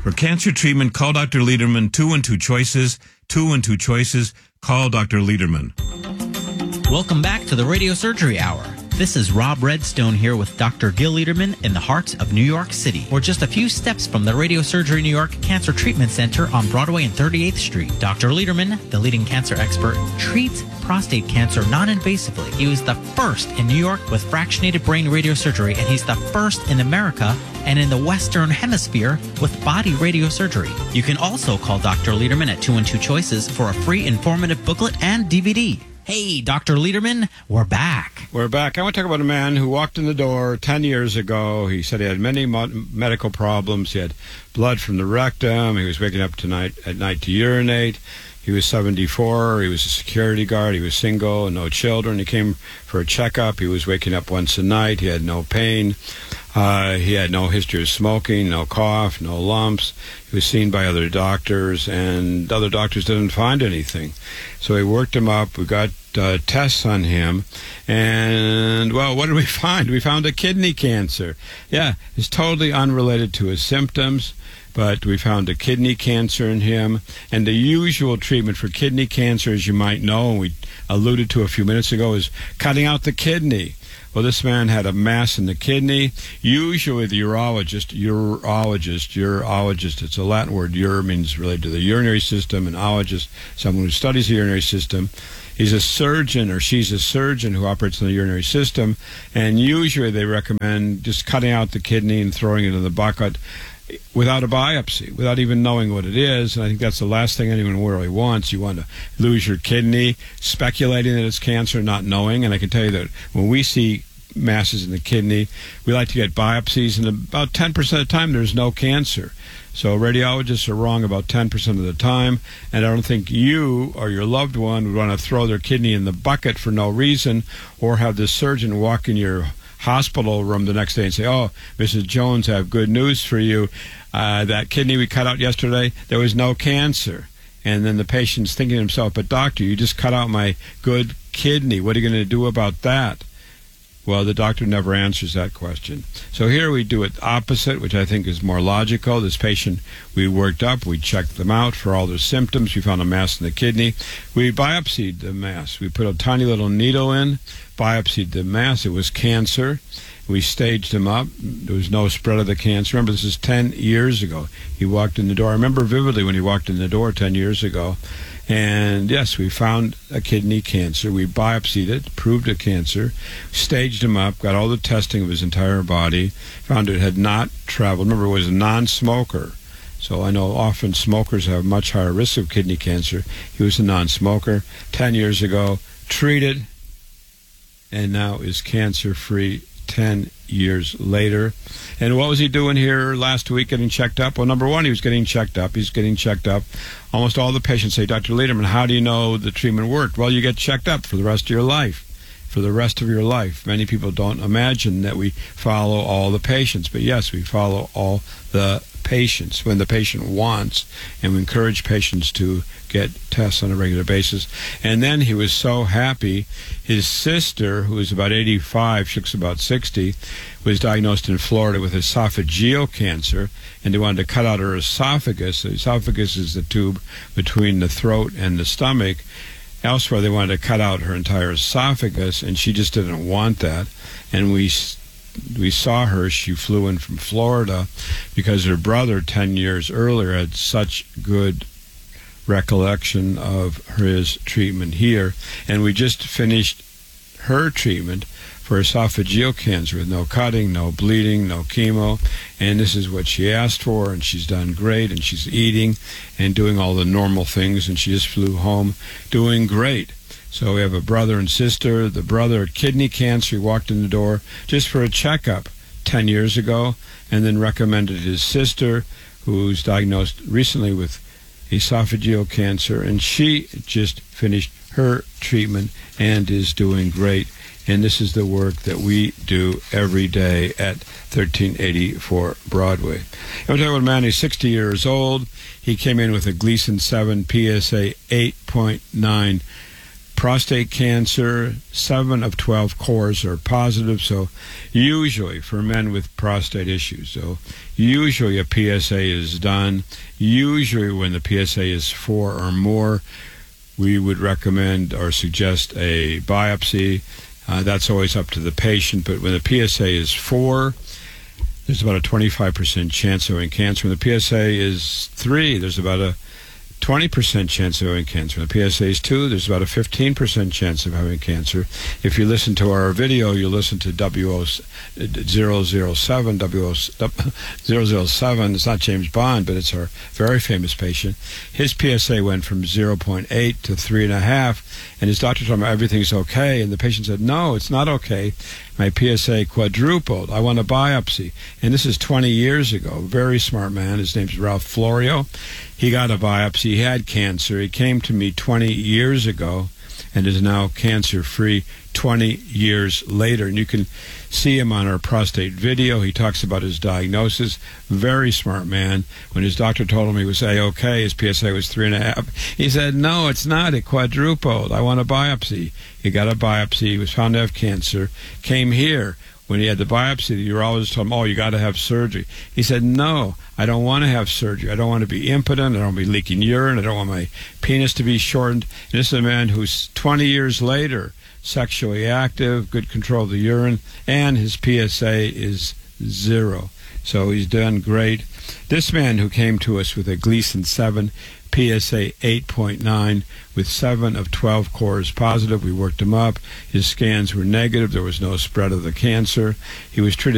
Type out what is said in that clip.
For cancer treatment, call Dr. Lederman. 212 choices. 212 choices. Call Dr. Lederman. Welcome back to the Radio Surgery Hour. This is Rob Redstone here with Dr. Gil Lederman in the heart of New York City. We're just a few steps from the Radio Surgery New York Cancer Treatment Center on Broadway and 38th Street. Dr. Lederman, the leading cancer expert, treats prostate cancer non-invasively. He was the first in New York with fractionated brain radiosurgery, and he's the first in America and in the Western Hemisphere with body radiosurgery. You can also call Dr. Lederman at 212 Choices for a free informative booklet and DVD. Hey, Dr. Lederman, we're back. We're back. I want to talk about a man who walked in the door 10 years ago. He said he had many medical problems. He had blood from the rectum. He was waking up at night to urinate. He was 74. He was a security guard. He was single and no children. He came for a checkup. He was waking up once a night. He had no pain. He had no history of smoking, no cough, no lumps. He was seen by other doctors, and other doctors didn't find anything. So we worked him up. We got tests on him, and, well, what did we find? We found a kidney cancer. Yeah, it's totally unrelated to his symptoms, but we found a kidney cancer in him. And the usual treatment for kidney cancer, as you might know, and we alluded to a few minutes ago, is cutting out the kidney. Well, this man had a mass in the kidney. Usually the urologist, it's a Latin word. Ur means related to the urinary system, and ologist, someone who studies the urinary system. He's a surgeon, or she's a surgeon who operates in the urinary system, and usually they recommend just cutting out the kidney and throwing it in the bucket without a biopsy, without even knowing what it is. And I think that's the last thing anyone really wants. You want to lose your kidney speculating that it's cancer, not knowing. And I can tell you that when we see masses in the kidney, we like to get biopsies, and about 10% of the time there's no cancer. So radiologists are wrong about 10% of the time, and I don't think you or your loved one would want to throw their kidney in the bucket for no reason, or have the surgeon walk in your hospital room the next day and say, "Oh, Mrs. Jones, I have good news for you. That kidney we cut out yesterday, there was no cancer." And then the patient's thinking to himself, "But doctor, you just cut out my good kidney. What are you going to do about that?" Well, the doctor never answers that question. So here we do it opposite, which I think is more logical. This patient we worked up, we checked them out for all their symptoms. We found a mass in the kidney. We biopsied the mass. We put a tiny little needle in, biopsied the mass. It was cancer. We staged him up. There was no spread of the cancer. Remember, this is 10 years ago. He walked in the door. I remember vividly when he walked in the door 10 years ago. And yes, we found a kidney cancer. We biopsied it, proved a cancer, staged him up, got all the testing of his entire body, found it had not traveled. Remember, it was a non-smoker. So I know often smokers have much higher risk of kidney cancer. He was a non-smoker 10 years ago, treated, and now is cancer-free 10 years later. And what was he doing here last week, getting checked up? Well, number one, he was getting checked up. He's getting checked up. Almost all the patients say, "Dr. Lederman, how do you know the treatment worked?" Well, you get checked up for the rest of your life. For the rest of your life. Many people don't imagine that we follow all the patients, but yes, we follow all the patients when the patient wants, and we encourage patients to get tests on a regular basis. And then he was so happy. His sister, who was about 85, she looks about 60, was diagnosed in Florida with esophageal cancer, and they wanted to cut out her esophagus. The esophagus is the tube between the throat and the stomach. Elsewhere, they wanted to cut out her entire esophagus, and she just didn't want that. And we saw her. She flew in from Florida because her brother 10 years earlier had such good recollection of his treatment here. And we just finished her treatment for esophageal cancer with no cutting, no bleeding, no chemo. And this is what she asked for, and she's done great, and she's eating and doing all the normal things, and she just flew home doing great. So we have a brother and sister. The brother, kidney cancer, he walked in the door just for a checkup 10 years ago, and then recommended his sister, who's diagnosed recently with esophageal cancer, and she just finished her treatment and is doing great. And this is the work that we do every day at 1384 Broadway. I'm talking about a man who's 60 years old. He came in with a Gleason 7 PSA 8.9 prostate cancer, 7 of 12 cores are positive. So usually for men with prostate issues, so usually a PSA is done. Usually when the PSA is 4 or more, we would recommend or suggest a biopsy. That's always up to the patient, but when the PSA is 4, there's about a 25% chance of having cancer. When the PSA is 3, there's about a 20% chance of having cancer. When the PSA is 2, there's about a 15% chance of having cancer. If you listen to our video, you'll listen to 007. It's not James Bond, but it's our very famous patient. His PSA went from 0.8 to 3.5, and his doctor told him everything's okay, and the patient said, no, it's not okay. My PSA quadrupled. I want a biopsy. And this is 20 years ago. Very smart man. His name's Ralph Florio. He got a biopsy. He had cancer. He came to me 20 years ago and is now cancer-free 20 years later. And you can see him on our prostate video. He talks about his diagnosis. Very smart man. When his doctor told him he was A-OK, his PSA was 3.5. He said, no, it's not. It quadrupled. I want a biopsy. He got a biopsy. He was found to have cancer. Came here. When he had the biopsy, the urologist told him, oh, you got to have surgery. He said, no, I don't want to have surgery. I don't want to be impotent. I don't want to be leaking urine. I don't want my penis to be shortened. And this is a man who's 20 years later, sexually active, good control of the urine, and his PSA is 0. So he's done great. This man who came to us with a Gleason 7, PSA 8.9 with 7 of 12 cores positive. We worked him up. His scans were negative. There was no spread of the cancer. He was treated